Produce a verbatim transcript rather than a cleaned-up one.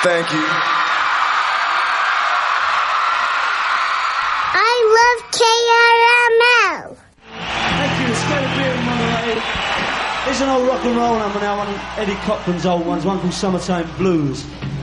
Thank you. I love K R M L. Thank you. It's great to be here in Monterey. It's an old rock and roll number now, one of Eddie Cochran's old ones, one called Summertime Blues.